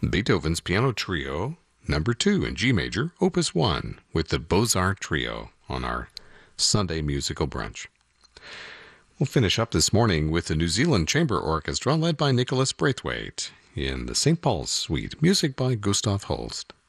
Beethoven's Piano Trio, number 2 in G major, Opus 1, with the Beaux-Arts Trio on our Sunday musical brunch. We'll finish up this morning with the New Zealand Chamber Orchestra led by Nicholas Braithwaite in the St. Paul's Suite, music by Gustav Holst.